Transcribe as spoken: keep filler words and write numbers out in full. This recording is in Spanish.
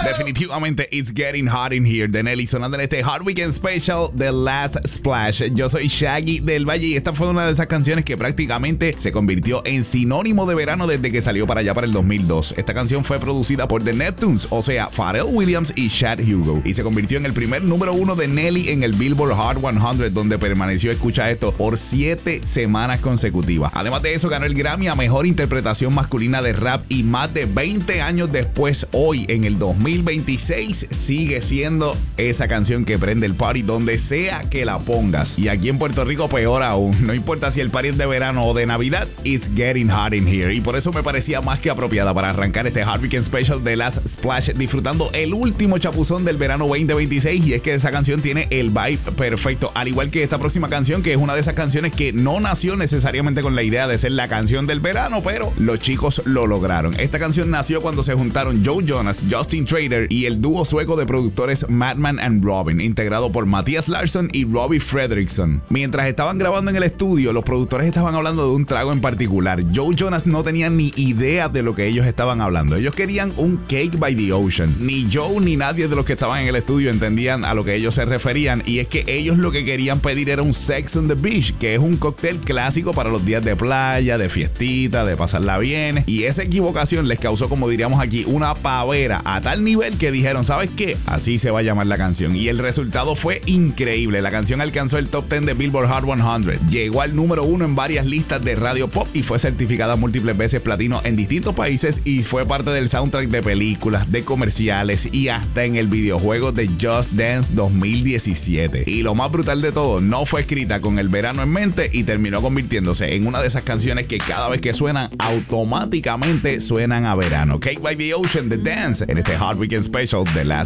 Definitivamente It's Getting Hot in Here de Nelly sonando en este Hot Weekend Special The Last Splash. Yo soy Shaggy del Valle y esta fue una de esas canciones que prácticamente se convirtió en sinónimo de verano desde que salió para allá para el dos mil dos. Esta canción fue producida por The Neptunes, o sea, Pharrell Williams y Chad Hugo, y se convirtió en el primer número uno de Nelly en el Billboard Hot cien, donde permaneció, escucha esto, por siete semanas consecutivas. Además de eso, ganó el Grammy a Mejor Interpretación Masculina de Rap y más de veinte años después, hoy en el dos mil veintiséis, sigue siendo esa canción que prende el party donde sea que la pongas. Y aquí en Puerto Rico peor aún, no importa si el party es de verano o de Navidad, It's Getting Hot in Here. Y por eso me parecía más que apropiada para arrancar este Hot Weekend Special de Last Splash, disfrutando el último chapuzón del verano veinte veintiséis. Y es que esa canción tiene el vibe perfecto, al igual que esta próxima canción, que es una de esas canciones que no nació necesariamente con la idea de ser la canción del verano, pero los chicos lo lograron. Esta canción nació cuando se juntaron Joe Jonas, Justin Trader y el dúo sueco de productores Madman and Robin, integrado por Matthias Larsson y Robbie Fredriksson. Mientras estaban grabando en el estudio, los productores estaban hablando de un trago en particular. Joe Jonas no tenía ni idea de lo que ellos estaban hablando. Ellos querían un Cake by the Ocean. Ni Joe ni nadie de los que estaban en el estudio entendían a lo que ellos se referían, y es que ellos lo que querían pedir era un Sex on the Beach, que es un cóctel clásico para los días de playa, de fiestita, de pasarla bien. Y esa equivocación les causó, como diríamos aquí, una pavera a tal nivel que dijeron, ¿sabes qué? Así se va a llamar la canción. Y el resultado fue increíble. La canción alcanzó el top diez de Billboard Hot cien, llegó al número uno en varias listas de radio pop y fue certificada múltiples veces platino en distintos países, y fue parte del soundtrack de películas, de comerciales y hasta en el videojuego de Just Dance dos mil diecisiete. Y lo más brutal de todo, no fue escrita con el verano en mente y terminó convirtiéndose en una de esas canciones que cada vez que suenan automáticamente suenan a verano. Cake by the Ocean, The Dance, en este Hot Weekend Special de Last